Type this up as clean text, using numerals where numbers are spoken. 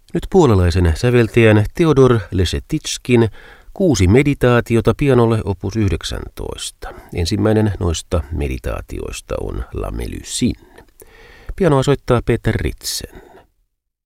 Nyt puolalaisen säveltäjän Theodor Lesetitskin 6 meditaatiota pianolle opus 19. Ensimmäinen noista meditaatioista on La Mélusine. Pianoa soittaa Peter Ritzen.